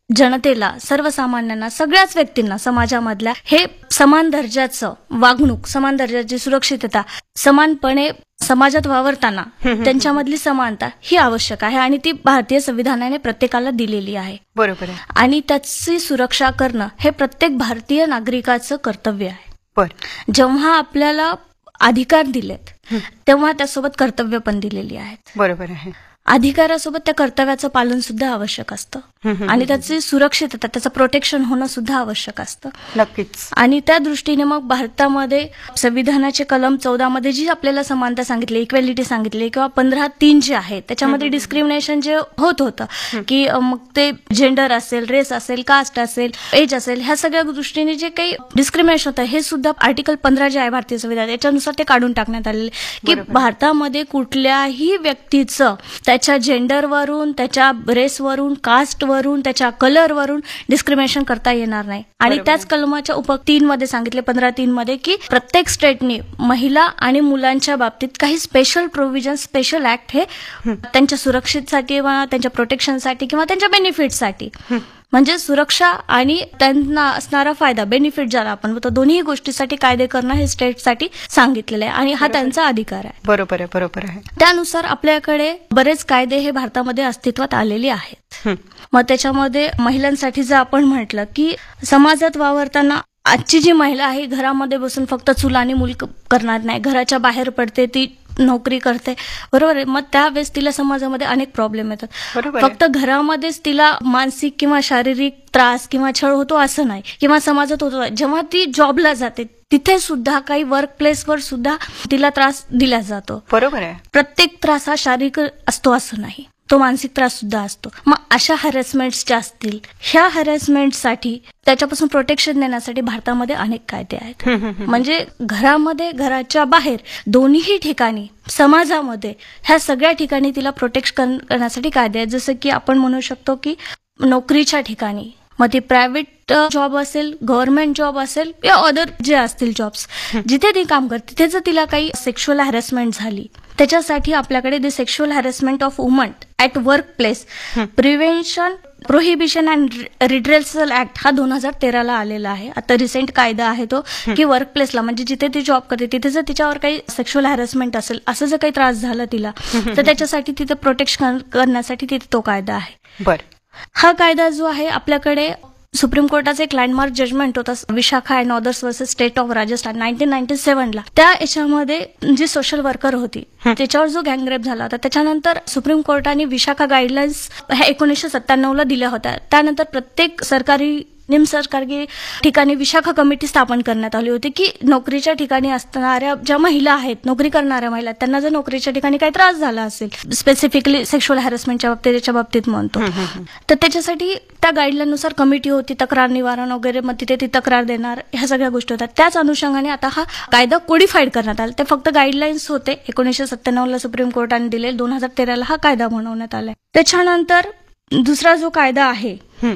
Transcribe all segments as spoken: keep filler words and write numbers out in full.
जनतेला, सर्वसामान्यांना, सगळ्याच व्यक्तींना समाजामधल्या हे समान दर्जाचं वागणूक, समान दर्जाची सुरक्षितता, समानपणे समाजात वावरताना त्यांच्यामधली समानता ही आवश्यक आहे आणि ती भारतीय संविधानाने प्रत्येकाला दिलेली आहे. बरोबर आहे. आणि त्याची सुरक्षा करणं हे प्रत्येक भारतीय नागरिकाचं कर्तव्य आहे. बर जेव्हा आपल्याला अधिकार दिलेत तेव्हा त्यासोबत कर्तव्य पण दिलेली आहेत. बरोबर आहे. अधिकारासोबत त्या कर्तव्याचं पालन सुद्धा आवश्यक असतं आणि त्याची सुरक्षितता, त्याचं प्रोटेक्शन होणं सुद्धा आवश्यक असतं. नक्कीच. आणि त्या दृष्टीने मग भारतामध्ये संविधानाचे कलम चौदा मध्ये जी आपल्याला समानता सांगितली, इक्वॅलिटी सांगितली, किंवा पंधरा तीन जे आहे त्याच्यामध्ये डिस्क्रिमिनेशन जे होत होतं की मग ते जेंडर असेल, रेस असेल, कास्ट असेल, एज असेल, ह्या सगळ्या दृष्टीने जे काही डिस्क्रिमिनेशन होतं हे सुद्धा आर्टिकल पंधरा जे आहे भारतीय संविधान याच्यानुसार ते काढून टाकण्यात आलेले की भारतामध्ये कुठल्याही व्यक्तीचं त्याच्या जेंडरवरून, त्याच्या रेसवरून, कास्टवरून, त्याच्या कलरवरून डिस्क्रिमिनेशन करता येणार नाही. आणि त्याच कलमाच्या उप तीन मध्ये सांगितले, पंधरा तीन मध्ये, की प्रत्येक स्टेटने महिला आणि मुलांच्या बाबतीत काही स्पेशल प्रोव्हिजन, स्पेशल ऍक्ट हे त्यांच्या सुरक्षेसाठी किंवा त्यांच्या प्रोटेक्शनसाठी किंवा त्यांच्या बेनिफिटसाठी, म्हणजे सुरक्षा आणि त्यांना असणारा फायदा, बेनिफिट ज्याला आपण म्हणतो, दोन्ही गोष्टीसाठी कायदे करणं हे स्टेटसाठी सांगितलेलं आहे आणि हा त्यांचा अधिकार आहे. बरोबर आहे. बरोबर आहे. त्यानुसार आपल्याकडे बरेच कायदे हे भारतामध्ये अस्तित्वात आलेले आहेत. मग त्याच्यामध्ये महिलांसाठी जर आपण म्हटलं की समाजात वावरताना आजची जी महिला आहे घरामध्ये बसून फक्त चूल आणि मूल करणार नाही, घराच्या बाहेर पडते, ती नोकरी करते, बरोबर आहे. मग त्यावेळेस तिला समाजामध्ये अनेक प्रॉब्लेम येतात. फक्त घरामध्येच तिला मानसिक किंवा शारीरिक त्रास किंवा छळ होतो असं नाही, किंवा समाजात होतो. जेव्हा ती जॉबला जाते तिथे सुद्धा काही वर्क प्लेसवर सुद्धा तिला त्रास दिला जातो. बरोबर आहे. प्रत्येक त्रास हा शारीरिक असतो असं नाही, तो मानसिक त्रास सुद्धा असतो. मग अशा हॅरेसमेंट्स ज्या असतील, ह्या हॅरेसमेंटसाठी त्याच्यापासून प्रोटेक्शन देण्यासाठी भारतामध्ये अनेक कायदे आहेत. म्हणजे घरामध्ये, घराच्या बाहेर, दोन्ही ठिकाणी, समाजामध्ये, ह्या सगळ्या ठिकाणी तिला प्रोटेक्ट करण्यासाठी कायदे आहेत. जसं की आपण म्हणू शकतो की नोकरीच्या ठिकाणी, मग ती प्रायव्हेट जॉब असेल, गव्हर्नमेंट जॉब असेल, या अदर जे असतील जॉब्स, जिथे ती काम करते तिथे जर तिला काही सेक्शुअल हॅरेसमेंट झाली, त्याच्यासाठी आपल्याकडे the sexual harassment of woman at work place prevention, prohibition and redressal act हा दोन हजार तेराला आलेला आहे. आता रिसेंट कायदा आहे तो की वर्क प्लेसला, म्हणजे जिथे ती जॉब करते तिथे जर तिच्यावर काही सेक्शुअल हॅरेसमेंट असेल, असं जर काही त्रास झाला तिला, तर त्याच्यासाठी तिथे प्रोटेक्शन करण्यासाठी तिथे तो कायदा आहे. बर हा कायदा जो आहे आपल्याकडे सुप्रीम कोर्टाचा एक लँडमार्क जजमेंट होता, Vishakha and others versus state of Rajasthan nineteen ninety सेव्हनला. त्या याच्यामध्ये जी सोशल वर्कर होती त्याच्यावर जो गँगरेप झाला होता, त्याच्यानंतर सुप्रीम कोर्टाने विशाखा गाईडलाईन्स ह्या एकोणीसशे सत्त्याण्णवला दिल्या होत्या. त्यानंतर प्रत्येक सरकारी, निमसरकारी ठिकाणी विशाखा कमिटी स्थापन करण्यात आली होती की नोकरीच्या ठिकाणी असणाऱ्या ज्या महिला आहेत, नोकरी करणाऱ्या महिला, त्यांना जर नोकरीच्या ठिकाणी काही त्रास झाला असेल, स्पेसिफिकली सेक्शुअल हॅरेसमेंटच्या बाबतीत, त्याच्या बाबतीत म्हणतो, तर त्याच्यासाठी त्या गाईडलाईननुसार कमिटी होती, तक्रार निवारण वगैरे, मग तिथे ती तक्रार देणार, ह्या सगळ्या गोष्टी होत्या. त्याच अनुषंगाने आता हा कायदा कोडिफाईड करण्यात आला. ते फक्त गाईडलाईन्स होते, एकोणीसशे सत्त्याण्णवला सुप्रीम कोर्टाने दिले, दोन हजार तेराला हा कायदा बनवण्यात आलाय. त्याच्यानंतर दुसरा जो कायदा आहे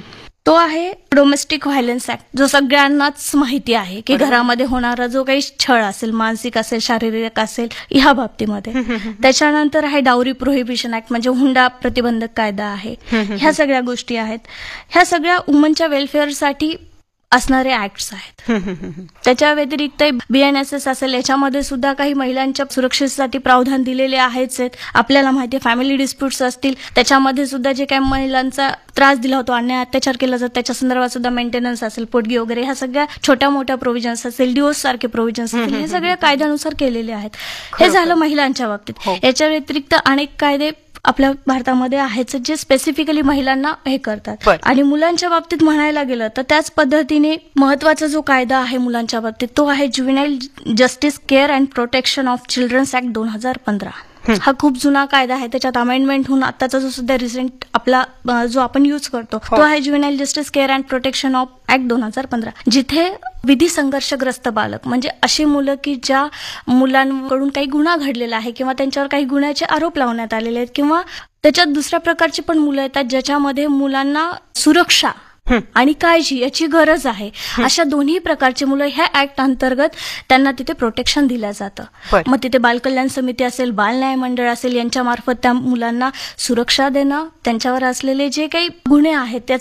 तो आहे डोमेस्टिक व्हायलन्स ऍक्ट, जो सगळ्यांनाच माहिती आहे की घरामध्ये होणारा जो काही छळ असेल, मानसिक असेल, शारीरिक असेल, ह्या बाबतीमध्ये. त्याच्यानंतर आहे डावरी प्रोहिबिशन ऍक्ट, म्हणजे हुंडा प्रतिबंधक कायदा आहे. ह्या सगळ्या गोष्टी आहेत. ह्या सगळ्या वुमनच्या वेलफेअरसाठी असणारे ऍक्ट्स आहेत. त्याच्या व्यतिरिक्त बीएनएसएस असेल, याच्यामध्ये सुद्धा काही महिलांच्या सुरक्षेसाठी प्रावधान दिलेले आहेच आहेत. आपल्याला माहिती आहे फॅमिली डिस्प्यूट्स असतील, त्याच्यामध्ये सुद्धा जे काही महिलांचा त्रास दिला होतो, अन्याय अत्याचार केला जातो, त्याच्या संदर्भात सुद्धा मेंटेनन्स असेल, पोटगी वगैरे, ह्या सगळ्या छोट्या मोठ्या प्रोव्हिजन्स असेल, डिवोर्स सारखे प्रोव्हिजन्स असतील, हे सगळे कायद्यानुसार केलेले आहेत. हे झालं महिलांच्या बाबतीत. याच्या व्यतिरिक्त अनेक कायदे आपल्या भारतामध्ये आहेत जे स्पेसिफिकली महिलांना हे करतात. आणि मुलांच्या बाबतीत म्हणायला गेलं तर त्याच पद्धतीने महत्वाचा जो कायदा आहे मुलांच्या बाबतीत तो आहे ज्युव्हेनाइल justice care and protection of children's act दोन हजार पंधरा. हा खूप जुना कायदा आहे. त्याच्यात अमेंडमेंट होऊन आताचा जो सुद्धा रिसेंट आपला जो आपण यूज करतो तो आहे ज्युव्हेनाइल justice care and protection of act दोन हजार पंधरा, जिथे विधी संघर्षग्रस्त बालक, म्हणजे अशी मुलं की ज्या मुलांकडून काही गुन्हा घडलेला आहे किंवा त्यांच्यावर काही गुन्ह्याचे आरोप लावण्यात आलेले आहेत, किंवा त्याच्यात दुसऱ्या प्रकारची पण मुलं येतात ज्याच्यामध्ये मुलांना सुरक्षा आणि काळजी याची गरज आहे, अशा दोन्ही प्रकारची मुलं ह्या ऍक्ट अंतर्गत त्यांना तिथे प्रोटेक्शन दिलं जातं. मग तिथे बालकल्याण समिती असेल, बाल न्याय मंडळ असेल, यांच्या मार्फत त्या मुलांना सुरक्षा देणं, त्यांच्यावर असलेले जे काही गुन्हे आहेत